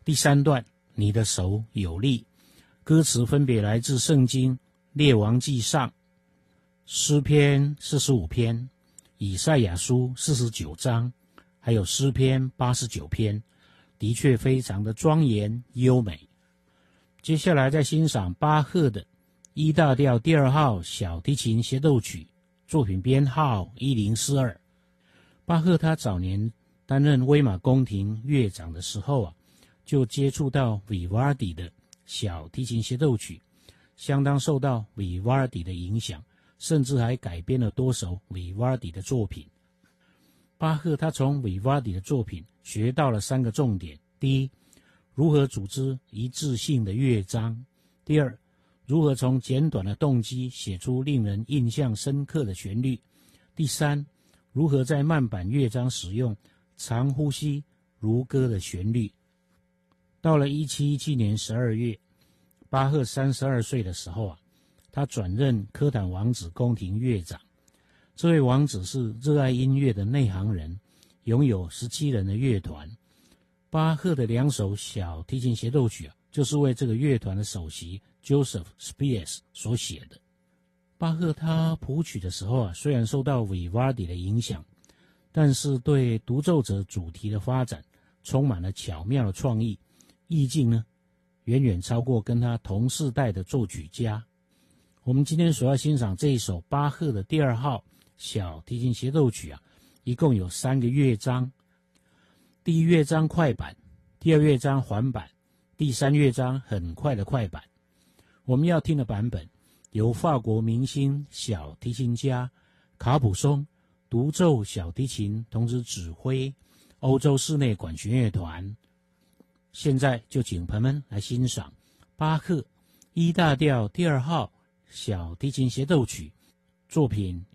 第3段，你的手有力。歌词分别来自圣经列王记上、诗篇45篇、以赛亚书49章，还有诗篇89篇，的确非常的庄严优美。接下来再欣赏巴赫的 E 大调第2号小提琴协奏曲，作品编号1042。巴赫他早年担任威玛宫廷乐长的时候就接触到维瓦尔第的小提琴协奏曲，相当受到维瓦尔第的影响，甚至还改编了多首维瓦尔第的作品。巴赫他从维瓦尔第的作品学到了3个重点：第一，如何组织一致性的乐章；第二，如何从简短的动机写出令人印象深刻的旋律；第三，如何在慢板乐章使用长呼吸如歌的旋律。到了1717年12月，巴赫32岁的时候他转任科坦王子宫廷乐长。这位王子是热爱音乐的内行人，拥有17人的乐团。巴赫的2首小提琴协奏曲就是为这个乐团的首席 Joseph Spiers 所写的。巴赫他谱曲的时候虽然受到维瓦尔第的影响，但是对独奏者主题的发展充满了巧妙的创意，意境呢远远超过跟他同世代的作曲家。我们今天所要欣赏这一首巴赫的第2号小提琴协奏曲一共有3个乐章。第1乐章快板，第2乐章缓板，第3乐章很快的快板。我们要听的版本由法国明星小提琴家卡普松独奏小提琴，同时指挥欧洲室内管弦乐团。现在就请朋友们来欣赏巴赫 E 大调第2号小提琴协奏曲，作品